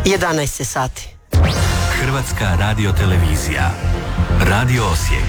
11 sati. Hrvatska radiotelevizija. Radio Osijek.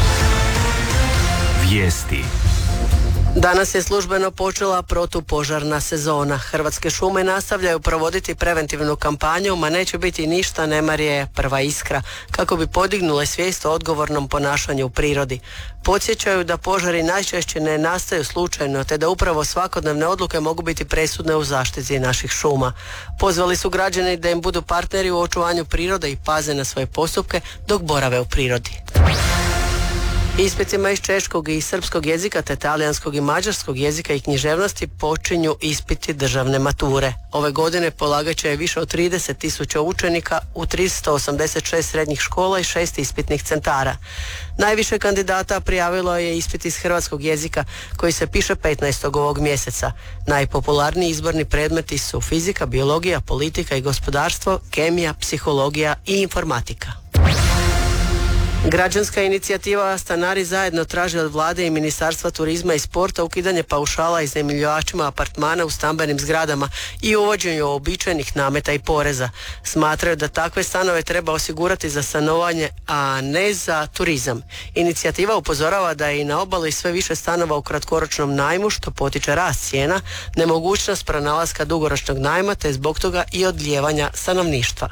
Vijesti. Danas je službeno počela protupožarna sezona. Hrvatske šume nastavljaju provoditi preventivnu kampanju, ma neće biti ništa nemar je prva iskra, kako bi podignule svijest o odgovornom ponašanju u prirodi. Podsjećaju da požari najčešće ne nastaju slučajno, te da upravo svakodnevne odluke mogu biti presudne u zaštiti naših šuma. Pozvali su građani da im budu partneri u očuvanju prirode i paze na svoje postupke dok borave u prirodi. Ispitima iz češkog i srpskog jezika te talijanskog i mađarskog jezika i književnosti počinju ispiti državne mature. Ove godine polagat će više od 30.000 učenika u 386 srednjih škola i 6 ispitnih centara. Najviše kandidata prijavilo je ispit iz hrvatskog jezika koji se piše 15. ovog mjeseca. Najpopularniji izborni predmeti su fizika, biologija, politika i gospodarstvo, kemija, psihologija i informatika. Građanska inicijativa Stanari zajedno traži od vlade i Ministarstva turizma i sporta ukidanje paušala iznajmljivačima apartmana u stambenim zgradama i uvođenju uobičajenih nameta i poreza. Smatraju da takve stanove treba osigurati za stanovanje, a ne za turizam. Inicijativa upozorava da je i na obali sve više stanova u kratkoročnom najmu, što potiče rast cijena, nemogućnost pronalaska dugoročnog najma te zbog toga i odlijevanja stanovništva.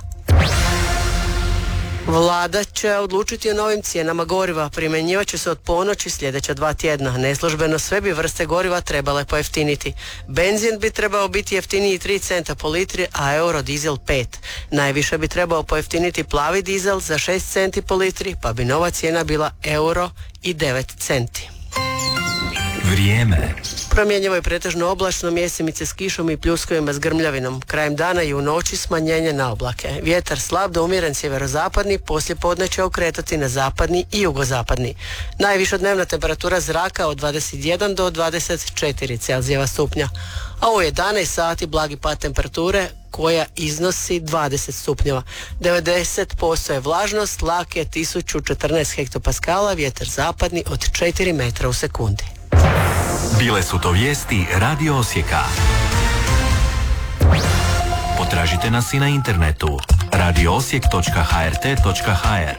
Vlada će odlučiti o novim cijenama goriva. Primjenjivat će se od ponoći sljedeća 2 tjedna. Neslužbeno sve bi vrste goriva trebale pojeftiniti. Benzin bi trebao biti jeftiniji 3 centa po litri, a eurodizel 5. Najviše bi trebao pojeftiniti plavi dizel za 6 centi po litri, pa bi nova cijena bila euro i 9 centi. Vrijeme. Promjenjivo je pretežno oblačno, mjesimice s kišom i pljuskovima s grmljavinom. Krajem dana i u noći smanjenje na oblake. Vjetar slab do umjeren sjeverozapadni, poslije podne će okretati na zapadni i jugozapadni. Najviša dnevna temperatura zraka od 21 do 24 Celzijeva stupnja. A u 11 sati blagi pad temperature koja iznosi 20 stupnjeva. 90% je vlažnost, tlak je 1014 hektopaskala, vjetar zapadni od 4 metra u sekundi. Bile su to vijesti Radio Osijeka. Potražite nas i na internetu radioosijek.hrt.hr.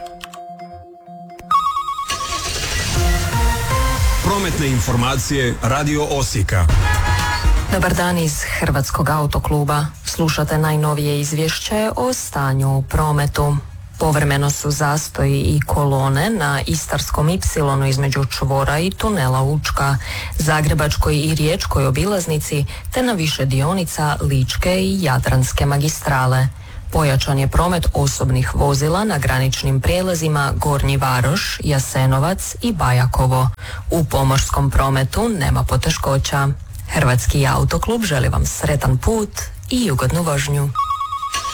Prometne informacije Radio Osijeka. Dobar dan iz Hrvatskog autokluba. Slušate najnovije izvješće o stanju u prometu. Povremeno su zastoji i kolone na Istarskom Y između čvora i tunela Učka, Zagrebačkoj i Riječkoj obilaznici, te na više dionica Ličke i Jadranske magistrale. Pojačan je promet osobnih vozila na graničnim prijelazima Gornji Varoš, Jasenovac i Bajakovo. U pomorskom prometu nema poteškoća. Hrvatski autoklub želi vam sretan put i ugodnu vožnju.